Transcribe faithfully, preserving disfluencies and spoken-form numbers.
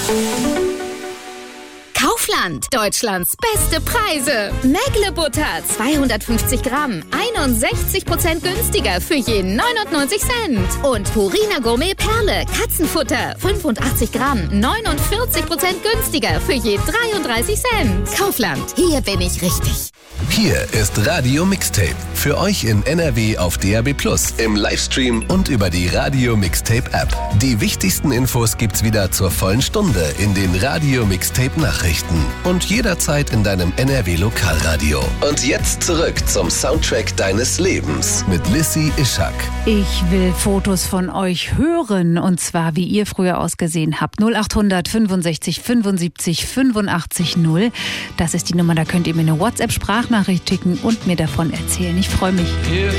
Kaufland, Deutschlands beste Preise. Mägle-Butter, zweihundertfünfzig Gramm, einundsechzig Prozent günstiger für je neunundneunzig Cent. Und Purina Gourmet Perle, Katzenfutter, fünfundachtzig Gramm, neunundvierzig Prozent günstiger für je dreiunddreißig Cent. Kaufland, hier bin ich richtig. Hier ist Radio Mixtape. Für euch in N R W auf D A B plus, im Livestream und über die Radio Mixtape App. Die wichtigsten Infos gibt's wieder zur vollen Stunde in den Radio Mixtape Nachrichten und jederzeit in deinem N R W Lokalradio. Und jetzt zurück zum Soundtrack deines Lebens mit Lissy Ischak. Ich will Fotos von euch hören, und zwar wie ihr früher ausgesehen habt. null achthundert fünfundsechzig fünfundsiebzig fünfundachtzig null. Das ist die Nummer, da könnt ihr mir eine WhatsApp-Sprachnachricht schicken und mir davon erzählen. Ich freue mich. Here